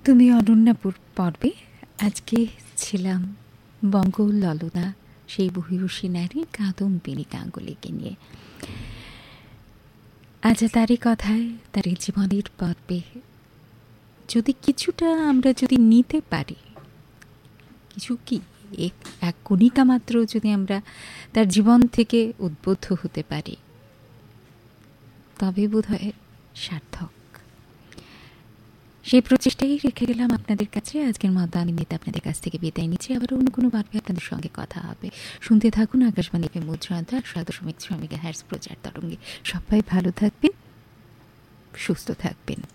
তুমি অনন্যাপুর পর্বে আজকে ছিলাম বঙ্গ ললনা সেই বহিরুষী নারী কাদম্বিনী গাঙ্গুলিকে নিয়ে। আজ তারই কথায়, তারই জীবনের পর্বে যদি কিছুটা আমরা যদি নিতে পারি, কিছু কি এক কণিকা মাত্র যদি আমরা তার জীবন থেকে উদ্বুদ্ধ হতে পারি, তবে বোধহয় সার্থক। সেই প্রচেষ্টাই রেখে গেলাম আপনাদের কাছে। আজকের মতো আমি নিতে আপনাদের কাছ থেকে বিদায় নিচ্ছি। আবার অন্য কোনো পর্বে আপনাদের সঙ্গে কথা হবে। শুনতে থাকুন আকাশবাণী মুদ্রান্ত 100.6 মেগাহার্টজ প্রচার তরঙ্গে। সবাই ভালো থাকবেন, সুস্থ থাকবেন।